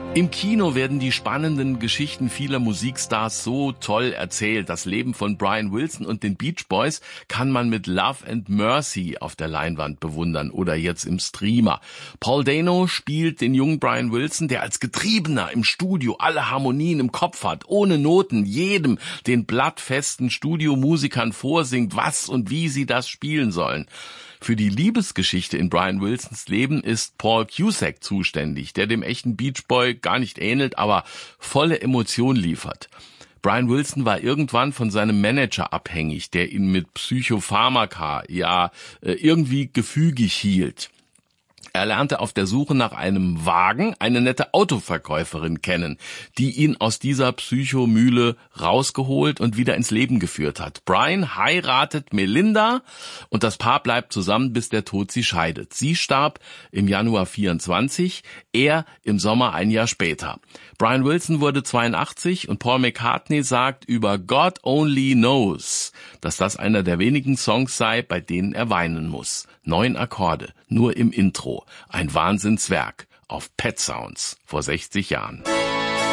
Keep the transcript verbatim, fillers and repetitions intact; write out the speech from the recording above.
Im Kino werden die spannenden Geschichten vieler Musikstars so toll erzählt. Das Leben von Brian Wilson und den Beach Boys kann man mit Love and Mercy auf der Leinwand bewundern oder jetzt im Streamer. Paul Dano spielt den jungen Brian Wilson, der als Getriebener im Studio alle Harmonien im Kopf hat, ohne Noten, jedem den blattfesten Studiomusikern vorsingt, was und wie sie das spielen sollen. Für die Liebesgeschichte in Brian Wilsons Leben ist Paul Cusack zuständig, der dem echten Beach Boy gar nicht ähnelt, aber volle Emotion liefert. Brian Wilson war irgendwann von seinem Manager abhängig, der ihn mit Psychopharmaka, ja, irgendwie gefügig hielt. Er lernte auf der Suche nach einem Wagen eine nette Autoverkäuferin kennen, die ihn aus dieser Psychomühle rausgeholt und wieder ins Leben geführt hat. Brian heiratet Melinda und das Paar bleibt zusammen, bis der Tod sie scheidet. Sie starb im Januar vierundzwanzig, er im Sommer ein Jahr später. Brian Wilson wurde zweiundachtzig und Paul McCartney sagt über God Only Knows, dass das einer der wenigen Songs sei, bei denen er weinen muss. Neun Akkorde, nur im Intro. Ein Wahnsinnswerk auf Pet Sounds vor sechzig Jahren.